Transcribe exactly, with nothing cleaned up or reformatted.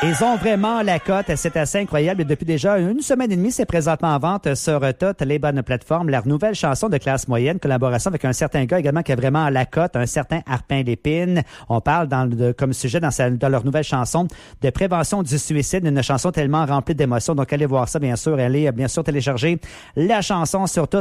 Ils ont vraiment la cote, c'est assez incroyable. Et depuis déjà une semaine et demie, c'est présentement en vente sur toutes les bonnes plateformes. Leur nouvelle chanson de classe moyenne, collaboration avec un certain gars également qui a vraiment la cote, un certain Arpin Lépine. On parle dans de, comme sujet dans, sa, dans leur nouvelle chanson de prévention du suicide, une chanson tellement remplie d'émotions. Donc allez voir ça, bien sûr. Allez bien sûr télécharger la chanson sur toutes